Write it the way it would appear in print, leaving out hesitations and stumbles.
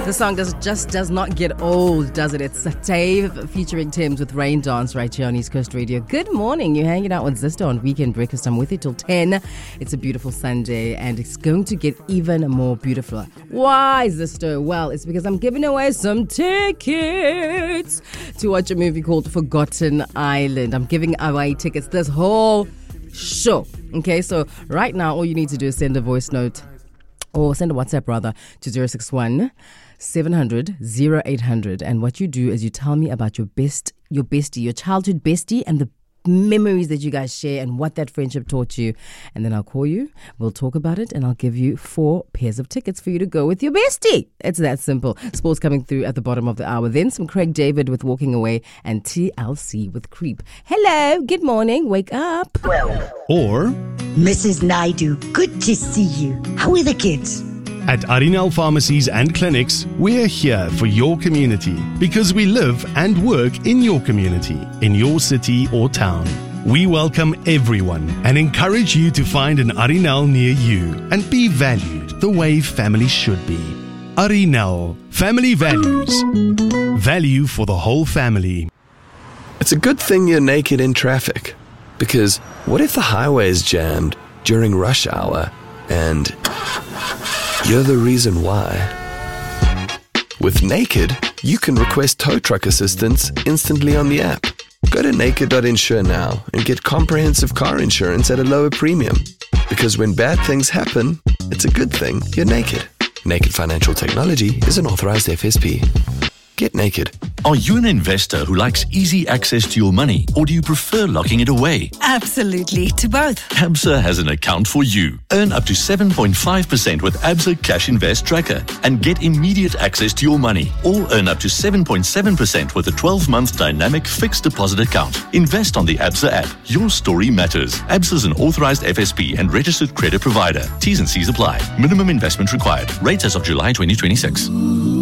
The song does not get old, does it? It's Dave featuring Tim's with Rain Dance right here on East Coast Radio. Good morning. You're hanging out with Zisto on Weekend Breakfast. I'm with you till 10. It's a beautiful Sunday and it's going to get even more beautiful. Why, Zisto? Well, it's because I'm giving away some tickets to watch a movie called Forgotten Island. I'm giving away tickets this whole show. Okay, so right now all you need to do is send a voice note or send a WhatsApp rather to 061 700 0800, and what you do is you tell me about your bestie, your childhood bestie, and the memories that you guys share and what that friendship taught you. And then I'll call you, we'll talk about it, and I'll give you 4 pairs of tickets for you to go with your bestie. It's that simple. Sports coming through at the bottom of the hour. Then some Craig David with Walking Away and TLC with Creep. Hello, good morning, wake up. Or Mrs. Naidu, good to see you. How are the kids? at Arinal Pharmacies and Clinics, we're here for your community because we live and work in your community, in your city or town. We welcome everyone and encourage you to find an Arinal near you and be valued the way family should be. Arinal, family values. Value for the whole family. It's a good thing you're naked in traffic, because what if the highway is jammed during rush hour and you're the reason why? With Naked, you can request tow truck assistance instantly on the app. Go to naked.insure now and get comprehensive car insurance at a lower premium. Because when bad things happen, it's a good thing you're naked. Naked Financial Technology is an authorized FSP. Get naked. Are you an investor who likes easy access to your money, or do you prefer locking it away? Absolutely, to both. ABSA has an account for you. Earn up to 7.5% with ABSA Cash Invest Tracker and get immediate access to your money. Or earn up to 7.7% with a 12-month dynamic fixed deposit account. Invest on the ABSA app. Your story matters. ABSA is an authorized FSP and registered credit provider. T's and C's apply. Minimum investment required. Rates as of July 2026.